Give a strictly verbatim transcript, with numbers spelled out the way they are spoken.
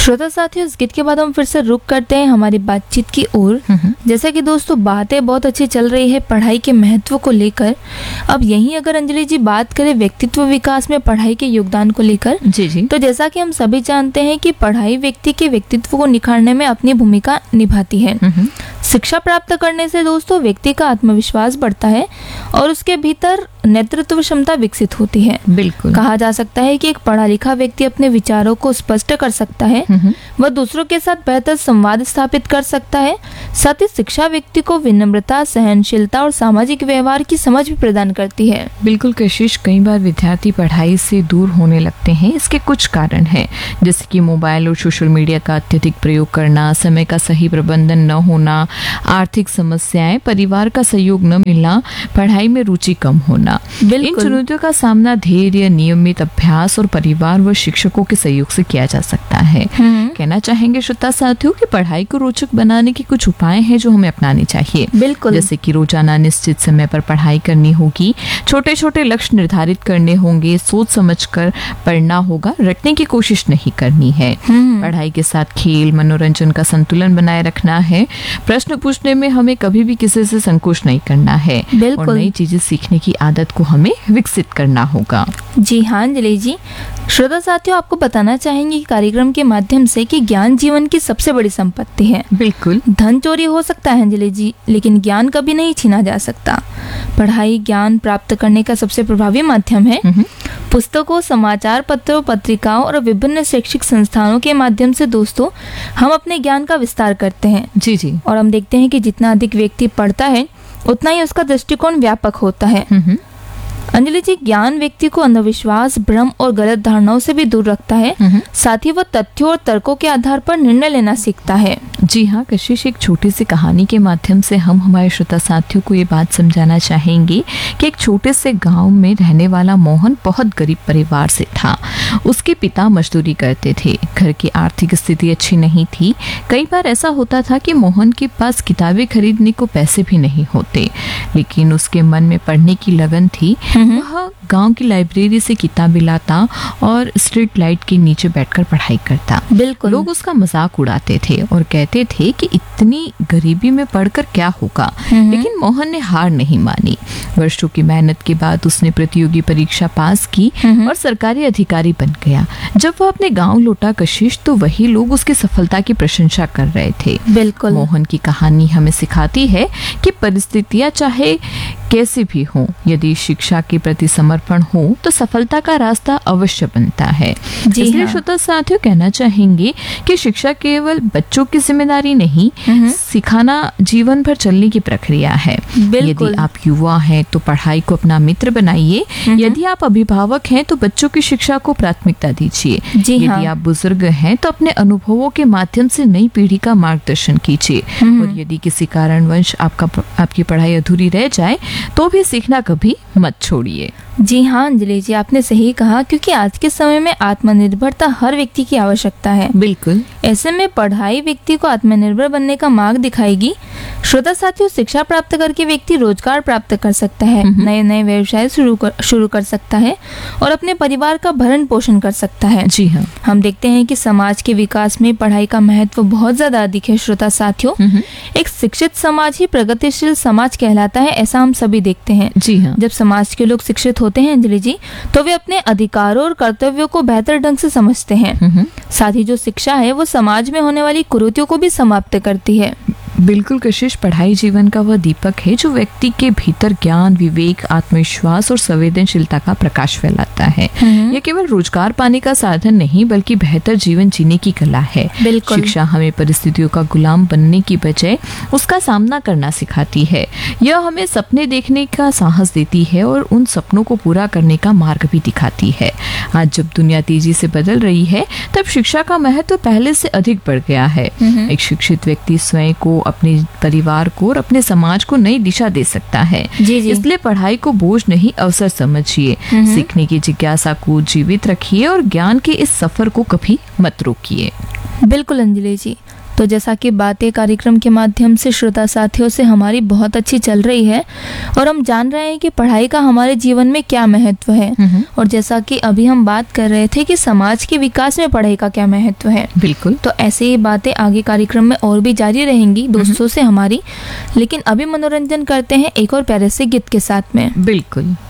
श्रोता साथियों, इस गीत के बाद हम फिर से रुक करते हैं हमारी बातचीत की ओर। जैसा कि दोस्तों बातें बहुत अच्छी चल रही है पढ़ाई के महत्व को लेकर। अब यहीं अगर अंजलि जी बात करें व्यक्तित्व विकास में पढ़ाई के योगदान को लेकर, जी जी तो जैसा कि हम सभी जानते हैं कि पढ़ाई व्यक्ति के व्यक्तित्व को निखारने में अपनी भूमिका निभाती है। शिक्षा प्राप्त करने से दोस्तों व्यक्ति का आत्मविश्वास बढ़ता है और उसके भीतर नेतृत्व क्षमता विकसित होती है। बिल्कुल कहा जा सकता है कि एक पढ़ा लिखा व्यक्ति अपने विचारों को स्पष्ट कर सकता है, वह दूसरों के साथ बेहतर संवाद स्थापित कर सकता है। साथ ही शिक्षा व्यक्ति को विनम्रता, सहनशीलता और सामाजिक व्यवहार की समझ भी प्रदान करती है। बिल्कुल कशिश, कई बार विद्यार्थी पढ़ाई से दूर होने लगते हैं। इसके कुछ कारण हैं, जैसे कि मोबाइल और सोशल मीडिया का अत्यधिक प्रयोग करना, समय का सही प्रबंधन न होना, आर्थिक समस्याएं, परिवार का सहयोग न मिलना, पढ़ाई में रुचि कम होना। इन चुनौतियों का सामना धैर्य, नियमित अभ्यास और परिवार व शिक्षकों के सहयोग से किया जा सकता है। कहना चाहेंगे श्रोता साथियों कि पढ़ाई को रोचक बनाने के कुछ उपाय हैं जो हमें अपनाने चाहिए। बिल्कुल, जैसे कि रोजाना निश्चित समय पर पढ़ाई करनी होगी, छोटे छोटे लक्ष्य निर्धारित करने होंगे, सोच समझकर पढ़ना होगा, रटने की कोशिश नहीं करनी है। पढ़ाई के साथ खेल, मनोरंजन का संतुलन बनाए रखना है। प्रश्न पूछने में हमें कभी भी किसी से संकोच नहीं करना है और नई चीजें सीखने की आदत को हमें विकसित करना होगा। जी हाँ अंजलि जी, श्रोता साथियों आपको बताना चाहेंगे कि कार्यक्रम के माध्यम से कि ज्ञान जीवन की सबसे बड़ी संपत्ति है। बिल्कुल, धन चोरी हो सकता है अंजलि जी, लेकिन ज्ञान कभी नहीं छीना जा सकता। पढ़ाई ज्ञान प्राप्त करने का सबसे प्रभावी माध्यम है। पुस्तकों, समाचार पत्रों, पत्रिकाओं और विभिन्न शैक्षिक संस्थानों के माध्यम से दोस्तों हम अपने ज्ञान का विस्तार करते हैं। जी जी और हम देखते हैं कि जितना अधिक व्यक्ति पढ़ता है उतना ही उसका दृष्टिकोण व्यापक होता है। अंजलि जी, ज्ञान व्यक्ति को अंधविश्वास, भ्रम और गलत धारणाओं से भी दूर रखता है। साथ ही वह तथ्यों और तर्कों के आधार पर निर्णय लेना सीखता है। जी हाँ कशिश, एक छोटी सी कहानी के माध्यम से हम हमारे श्रोता साथियों को ये बात समझाना चाहेंगे कि एक छोटे से गांव में रहने वाला मोहन बहुत गरीब परिवार से था। उसके पिता मजदूरी करते थे, घर की आर्थिक स्थिति अच्छी नहीं थी। कई बार ऐसा होता था कि मोहन के पास किताबें खरीदने को पैसे भी नहीं होते, लेकिन उसके मन में पढ़ने की लगन थी। वह गांव की लाइब्रेरी से किताबें लाता और स्ट्रीट लाइट के नीचे बैठकर पढ़ाई करता। बिल्कुल, लोग उसका मजाक उड़ाते थे और कहते थे कि इतनी गरीबी में पढ़कर क्या होगा, लेकिन मोहन ने हार नहीं मानी। वर्षों की मेहनत के बाद उसने प्रतियोगी परीक्षा पास की और सरकारी अधिकारी बन गया। जब वह अपने गांव लौटा कशिश, तो वही लोग उसकी सफलता की प्रशंसा कर रहे थे। बिल्कुल, मोहन की कहानी हमें सिखाती है कि परिस्थितियां चाहे कैसी भी हो, यदि शिक्षा के प्रति समर्पण हो तो सफलता का रास्ता अवश्य बनता है। इसलिए श्रोता साथियों कहना चाहेंगे कि शिक्षा केवल बच्चों की जिम्मेदारी नहीं, सिखाना जीवन भर चलने की प्रक्रिया है। यदि आप युवा हैं तो पढ़ाई को अपना मित्र बनाइए। यदि आप अभिभावक हैं तो बच्चों की शिक्षा को प्राथमिकता दीजिए। यदि आप बुजुर्ग हैं तो अपने अनुभवों के माध्यम से नई पीढ़ी का मार्गदर्शन कीजिए। और यदि किसी कारणवश आपका आपकी पढ़ाई अधूरी रह जाए तो भी सीखना कभी मत छोड़िए। जी हाँ अंजलि जी, आपने सही कहा, क्योंकि आज के समय में आत्मनिर्भरता हर व्यक्ति की आवश्यकता है। बिल्कुल, ऐसे में पढ़ाई व्यक्ति को आत्मनिर्भर बनने का मार्ग दिखाएगी। श्रोता साथियों, शिक्षा प्राप्त करके व्यक्ति रोजगार प्राप्त कर सकता है, नए नए व्यवसाय शुरू कर शुरू कर सकता है और अपने परिवार का भरण पोषण कर सकता है। जी हाँ, हम देखते हैं कि समाज के विकास में पढ़ाई का महत्व बहुत ज्यादा अधिक है। श्रोता साथियों, एक शिक्षित समाज ही प्रगतिशील समाज कहलाता है, ऐसा हम सभी देखते हैं। जी हाँ, जब समाज के लोग शिक्षित होते हैं अंजलि जी, तो वे अपने अधिकारों और कर्तव्यों को बेहतर ढंग से समझते हैं। साथ ही जो शिक्षा है वो समाज में होने वाली कुरीतियों को भी समाप्त करती है। बिल्कुल कशिश, पढ़ाई जीवन का वह दीपक है जो व्यक्ति के भीतर ज्ञान, विवेक, आत्मविश्वास और संवेदनशीलता का प्रकाश फैलाता है। यह केवल रोजगार पाने का साधन नहीं बल्कि बेहतर जीवन जीने की कला है। शिक्षा हमें परिस्थितियों का गुलाम बनने की बजाय उसका सामना करना सिखाती है। यह हमें सपने देखने का साहस देती है और उन सपनों को पूरा करने का मार्ग भी दिखाती है। आज जब दुनिया तेजी से बदल रही है तब शिक्षा का महत्व पहले से अधिक बढ़ गया है। एक शिक्षित व्यक्ति स्वयं को, अपने परिवार को और अपने समाज को नई दिशा दे सकता है। जी जी। इसलिए पढ़ाई को बोझ नहीं, अवसर समझिए। सीखने की जिज्ञासा को जीवित रखिए और ज्ञान के इस सफर को कभी मत रोकिए। बिल्कुल अंजलि जी, तो जैसा कि बातें कार्यक्रम के माध्यम से श्रोता साथियों से हमारी बहुत अच्छी चल रही है और हम जान रहे हैं कि पढ़ाई का हमारे जीवन में क्या महत्व है, और जैसा कि अभी हम बात कर रहे थे कि समाज के विकास में पढ़ाई का क्या महत्व है। बिल्कुल। तो ऐसे ही बातें आगे कार्यक्रम में और भी जारी रहेंगी दोस्तों से हमारी, लेकिन अभी मनोरंजन करते हैं एक और प्यारे से गीत के साथ में। बिल्कुल।